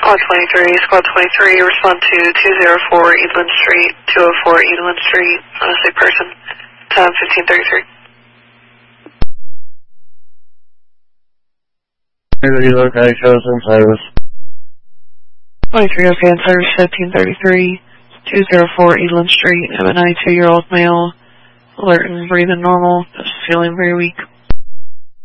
Squad 23, respond to 204 Evelyn Street, 204 Evelyn Street, say person, time 1533. Okay, shows in service. 23, okay, in service 1533, 204 Evelyn Street, have a 92-year-old male, alert and breathing normal, just feeling very weak.